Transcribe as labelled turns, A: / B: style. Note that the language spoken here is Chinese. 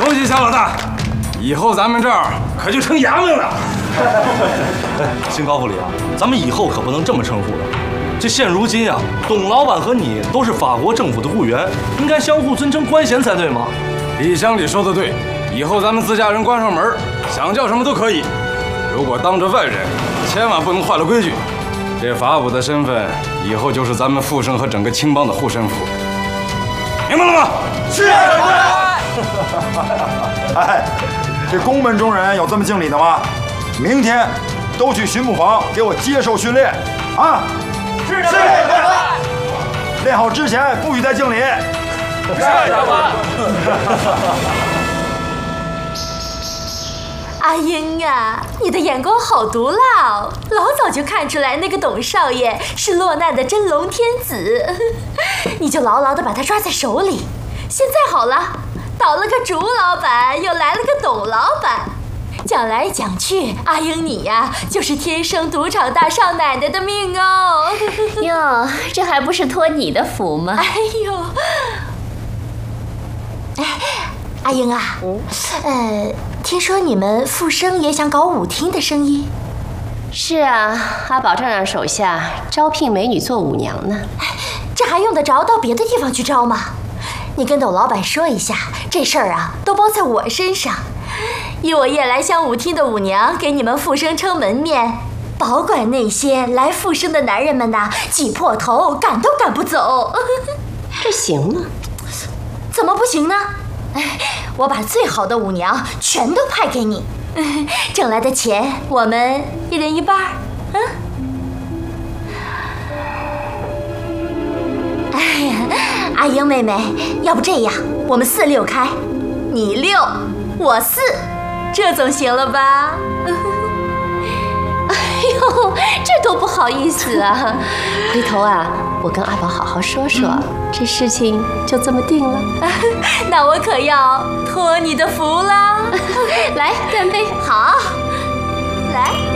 A: 恭喜小老大，以后咱们这儿可就成衙门了。
B: 新高副理啊，咱们以后可不能这么称呼了。这现如今啊，董老板和你都是法国政府的雇员，应该相互尊称官衔才对吗？
A: 李乡里说的对，以后咱们自家人关上门，想叫什么都可以。如果当着外人，千万不能坏了规矩。这法捕的身份，以后就是咱们富生和整个青帮的护身符，明白了吗？
C: 是。哎，这宫门中人有这么敬礼的吗？明天都去巡捕房给我接受训练啊！是长官。练好之前不许再敬礼。是长官。
D: 阿英啊，你的眼光好毒辣哦！老早就看出来那个董少爷是落难的真龙天子，你就牢牢地把他抓在手里。现在好了，倒了个竹老板，又来了个董老板，讲来讲去，阿英你呀，就是天生赌场大少奶奶的命哦。
E: 哟，这还不是托你的福吗？
D: 哎呦，哎，阿英啊，听说你们富生也想搞舞厅的生意？
E: 是啊，阿宝正让手下招聘美女做舞娘呢。
D: 这还用得着到别的地方去招吗？你跟董老板说一下，这事儿啊都包在我身上。以我夜来香舞厅的舞娘给你们富生撑门面，保管那些来富生的男人们呐，挤破头赶都赶不走。
E: 这行吗？
D: 怎么不行呢？我把最好的舞娘全都派给你，挣来的钱我们一人一半。哎呀，阿英妹妹，要不这样，我们4-6开，你6，我4，这总行了吧？
E: 哎呦，这多不好意思啊！回头啊，我跟阿宝好好说说，这事情就这么定了。
D: 那我可要托你的福了。
E: 来，干杯！
D: 好，来。